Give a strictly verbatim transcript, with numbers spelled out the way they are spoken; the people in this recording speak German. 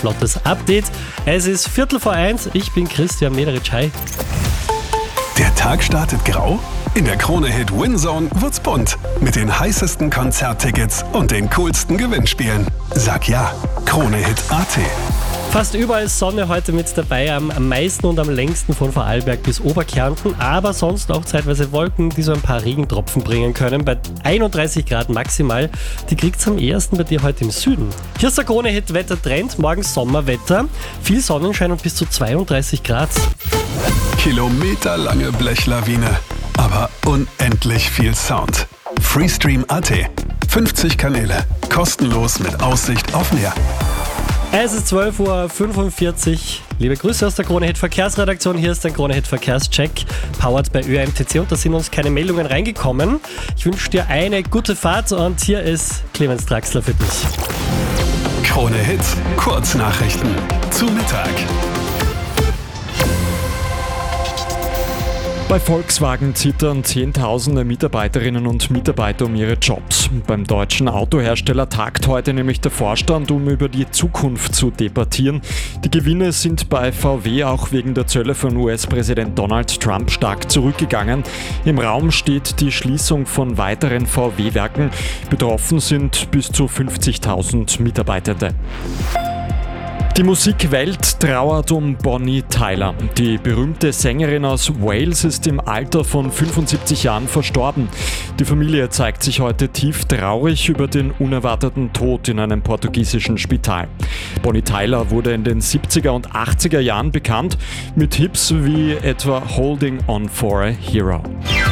flottes Update. Es ist Viertel vor eins, ich bin Christian Mederitsch, hi. Der Tag startet grau? In der Krone-Hit Winzone wird's bunt. Mit den heißesten Konzerttickets und den coolsten Gewinnspielen. Sag ja, Krone-Hit Punkt at. Fast überall ist Sonne heute mit dabei, am, am meisten und am längsten von Vorarlberg bis Oberkärnten, aber sonst auch zeitweise Wolken, die so ein paar Regentropfen bringen können. Bei einunddreißig Grad maximal, die kriegt's am ehesten bei dir heute im Süden. Hier ist der Krone-Hit-Wettertrend, morgen Sommerwetter, viel Sonnenschein und bis zu zweiunddreißig Grad. Kilometerlange Blechlawine, aber unendlich viel Sound. Freestream Punkt at. fünfzig Kanäle, kostenlos mit Aussicht auf Meer. Es ist zwölf Uhr fünfundvierzig. Liebe Grüße aus der Krone-Hit Verkehrsredaktion. Hier ist dein Krone-Hit Verkehrscheck, powered bei Ö M T C, und da sind uns keine Meldungen reingekommen. Ich wünsche dir eine gute Fahrt und hier ist Clemens Draxler für dich. Krone-Hit Kurznachrichten zu Mittag. Bei Volkswagen zittern Zehntausende Mitarbeiterinnen und Mitarbeiter um ihre Jobs. Beim deutschen Autohersteller tagt heute nämlich der Vorstand, um über die Zukunft zu debattieren. Die Gewinne sind bei V W auch wegen der Zölle von U S-Präsident Donald Trump stark zurückgegangen. Im Raum steht die Schließung von weiteren V W-Werken. Betroffen sind bis zu fünfzigtausend Mitarbeitende. Die Musikwelt trauert um Bonnie Tyler. Die berühmte Sängerin aus Wales ist im Alter von fünfundsiebzig Jahren verstorben. Die Familie zeigt sich heute tief traurig über den unerwarteten Tod in einem portugiesischen Spital. Bonnie Tyler wurde in den siebziger und achtziger Jahren bekannt mit Hits wie etwa Holding On For A Hero.